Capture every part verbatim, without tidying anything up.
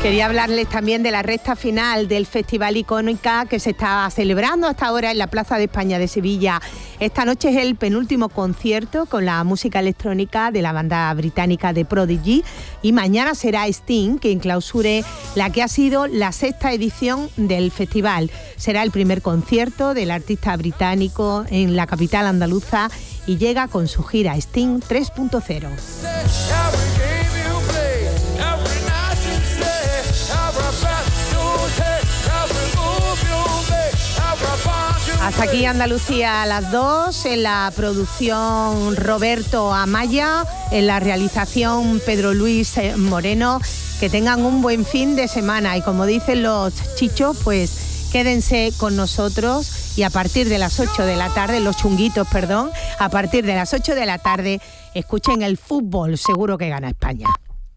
Quería hablarles también de la recta final del Festival Icónica que se está celebrando hasta ahora en la Plaza de España de Sevilla. Esta noche es el penúltimo concierto con la música electrónica de la banda británica The Prodigy y mañana será Sting quien clausure la que ha sido la sexta edición del festival. Será el primer concierto del artista británico en la capital andaluza y llega con su gira Sting tres punto cero. Hasta aquí Andalucía a las dos, en la producción Roberto Amaya, en la realización Pedro Luis Moreno. Que tengan un buen fin de semana y como dicen los chichos, pues quédense con nosotros y a partir de las ocho de la tarde, los chunguitos, perdón, a partir de las ocho de la tarde escuchen el fútbol, seguro que gana España.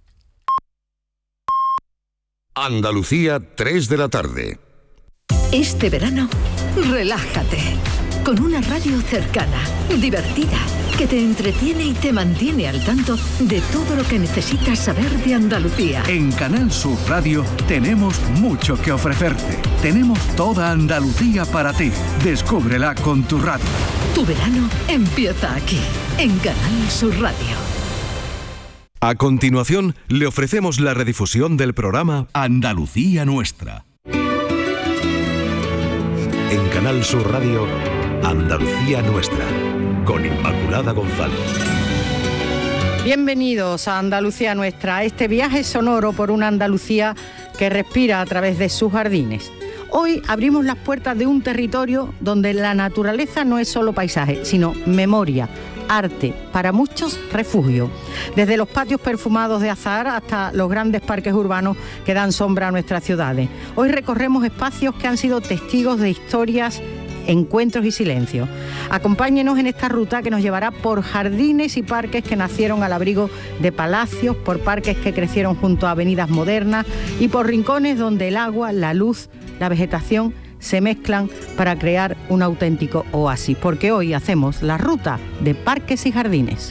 Andalucía, tres de la tarde. Este verano, relájate con una radio cercana, divertida, que te entretiene y te mantiene al tanto de todo lo que necesitas saber de Andalucía. En Canal Sur Radio tenemos mucho que ofrecerte. Tenemos toda Andalucía para ti. Descúbrela con tu radio. Tu verano empieza aquí, en Canal Sur Radio. A continuación, le ofrecemos la redifusión del programa Andalucía Nuestra. En Canal Sur Radio, Andalucía Nuestra, con Inmaculada González. Bienvenidos a Andalucía Nuestra, este viaje sonoro por una Andalucía que respira a través de sus jardines. Hoy abrimos las puertas de un territorio donde la naturaleza no es solo paisaje, sino memoria, arte, para muchos refugio. Desde los patios perfumados de azahar hasta los grandes parques urbanos que dan sombra a nuestras ciudades. Hoy recorremos espacios que han sido testigos de historias, encuentros y silencios. Acompáñenos en esta ruta que nos llevará por jardines y parques que nacieron al abrigo de palacios, por parques que crecieron junto a avenidas modernas y por rincones donde el agua, la luz, la vegetación se mezclan para crear un auténtico oasis, porque hoy hacemos la ruta de parques y jardines.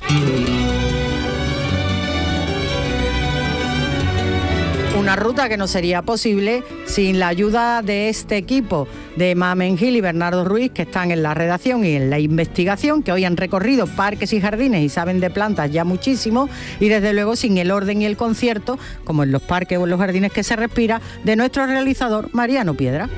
Una ruta que no sería posible sin la ayuda de este equipo de Mamen Gil y Bernardo Ruiz, que están en la redacción y en la investigación, que hoy han recorrido parques y jardines y saben de plantas ya muchísimo, y desde luego sin el orden y el concierto, como en los parques o en los jardines que se respira, de nuestro realizador Mariano Piedra.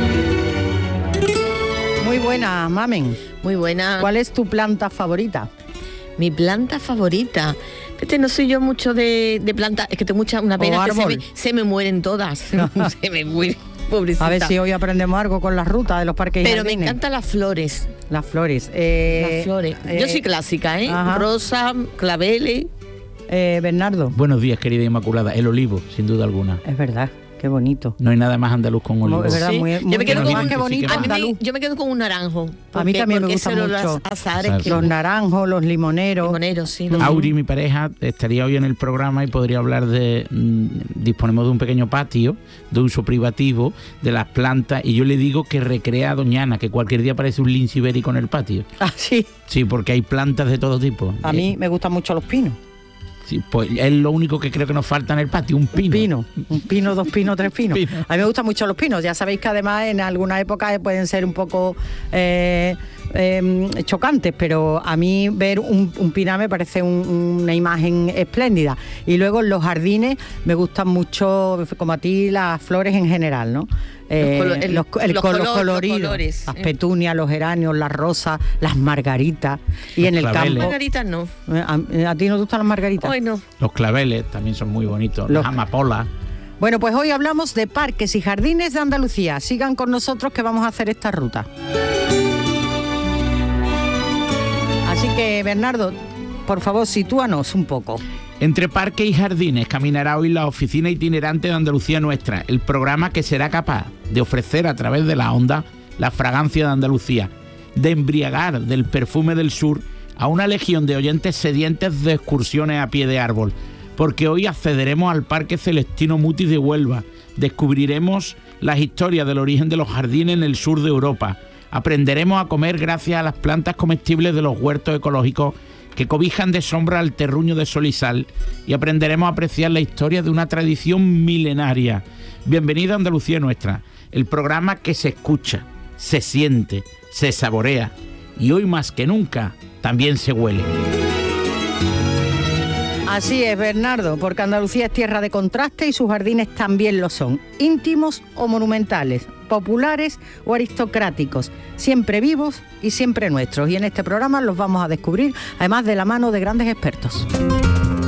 Muy buena, Mamen. Muy buena. ¿Cuál es tu planta favorita? Mi planta favorita. Este no soy yo mucho de, de planta, es que tengo mucha una pena que se me, se me mueren todas. Se me mueren, pobrecita. A ver si hoy aprendemos algo con las rutas de los parques y Pero jardines. me encantan las flores. Las flores. Eh, las flores. Eh, yo soy clásica, ¿eh? Ajá. Rosa, claveles. Eh, Bernardo. Buenos días, querida Inmaculada. El olivo, sin duda alguna. Es verdad. Qué bonito. No hay nada más andaluz con olivo. Es verdad, Sí. muy, muy, yo me quedo muy con más que bonito. A mí andaluz. me, yo me quedo con un naranjo. A mí también me gustan mucho los azares Exacto. que los naranjos, los limoneros. limoneros, sí. Los Auri, mi pareja, estaría hoy en el programa y podría hablar de... Mmm, disponemos de un pequeño patio de uso privativo de las plantas y yo le digo que recrea a Doñana, que cualquier día aparece un lince ibérico en el patio. Ah, sí. Sí, porque hay plantas de todo tipo. A eh, mí me gustan mucho los pinos. Sí, pues es lo único que creo que nos falta en el patio, un pino. Un pino, un pino, dos pinos, tres pinos. Pino. A mí me gustan mucho los pinos. Ya sabéis que además en alguna época pueden ser un poco eh, eh, chocantes, pero a mí ver un, un pinar me parece un, una imagen espléndida. Y luego en los jardines me gustan mucho, como a ti, las flores en general, ¿no? Eh, Los colo- el- los, el los color color- colorido, los colores, las eh. petunias, los geranios, las rosas, las margaritas. Y Los en el claveles. campo... margaritas no. Eh, ¿A, a ti no te gustan las margaritas? Hoy no. Los claveles también son muy bonitos. Los- Las amapolas. Bueno, pues hoy hablamos de parques y jardines de Andalucía. Sigan con nosotros que vamos a hacer esta ruta. Así que, Bernardo, por favor, sitúanos un poco. Entre parques y jardines caminará hoy la Oficina Itinerante de Andalucía Nuestra, el programa que será capaz de ofrecer a través de la onda la fragancia de Andalucía, de embriagar del perfume del sur a una legión de oyentes sedientes de excursiones a pie de árbol, porque hoy accederemos al Parque Celestino Mutis de Huelva, descubriremos las historias del origen de los jardines en el sur de Europa, aprenderemos a comer gracias a las plantas comestibles de los huertos ecológicos que cobijan de sombra al terruño de sol y sal, y aprenderemos a apreciar la historia de una tradición milenaria. Bienvenido a Andalucía Nuestra, el programa que se escucha, se siente, se saborea y hoy más que nunca también se huele. Así es, Bernardo, porque Andalucía es tierra de contraste y sus jardines también lo son, íntimos o monumentales, populares o aristocráticos, siempre vivos y siempre nuestros. Y en este programa los vamos a descubrir, además de la mano de grandes expertos.